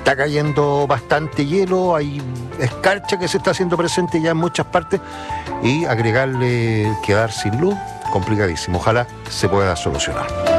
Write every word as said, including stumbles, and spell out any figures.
está cayendo bastante hielo, hay escarcha que se está haciendo presente ya en muchas partes, y agregarle quedar sin luz, complicadísimo. Ojalá se pueda solucionar.